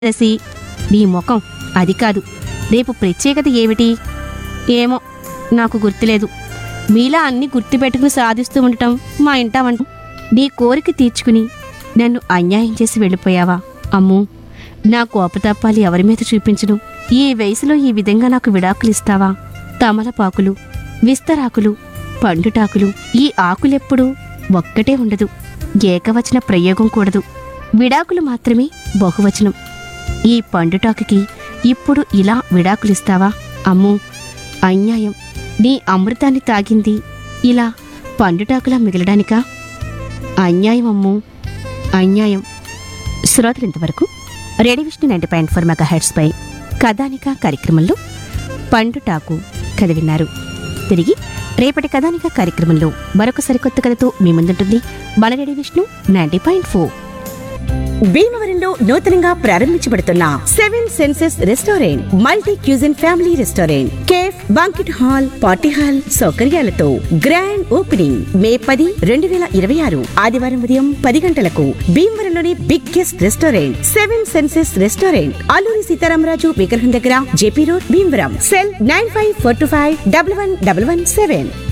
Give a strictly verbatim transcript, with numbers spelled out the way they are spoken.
దసి నీ ముఖం అది కాదు. రేపు ప్రత్యేకత ఏమిటి? ఏమో నాకు గుర్తులేదు. మీలా అన్ని గుర్తుపెట్టుకుని సాధిస్తూ ఉండటం మా ఇంట వంట. నీ కోరిక తీర్చుకుని నన్ను అన్యాయం చేసి వెళ్ళిపోయావా? అమ్మూ, నా కోపతాపాలు ఎవరి మీద చూపించను. ఈ వయసులో ఈ విధంగా నాకు విడాకులు ఇస్తావా? తమలపాకులు, విస్తరాకులు, పండుటాకులు, ఈ ఆకులెప్పుడూ ఒక్కటే ఉండదు. ఏకవచన ప్రయోగం కూడదు. విడాకులు మాత్రమే బహువచనం. ఈ పండుటాకుకి ఇప్పుడు ఇలా విడాకులిస్తావా? అమ్మూ, అన్యాయం. నీ అమృతాన్ని తాగింది ఇలా పండుటాకులా మిగలడానికా? అన్యాయం అమ్మూ, అన్యాయం. శ్రోతలింతవరకు radio Vishnu ninety point four mega heads పై కథానిక కార్యక్రమంలో పండుటాకు కథ విన్నారు. తిరిగి రేపటి కథానిక కార్యక్రమంలో మరొక సరికొత్త కథతో మీ ముందుంటుంది మన radio Vishnu ninety point four. భీమవరంలో నూతనంగా ప్రారంభించబడుతున్న seven senses restaurant multi cuisine family restaurant cafe banquet hall party hall సౌకర్యాలతో గ్రాండ్ ఓపెనింగ్ మే పది రెండు వేల ఇరవై ఆరు ఆదివారం ఉదయం పది గంటలకు. భీమవరంలోని biggest restaurant seven senses restaurant Alluri Sitaramaraju విగ్రహం దగ్గర JP road Bhimavaram. Cell nine five four two five double one double one seven.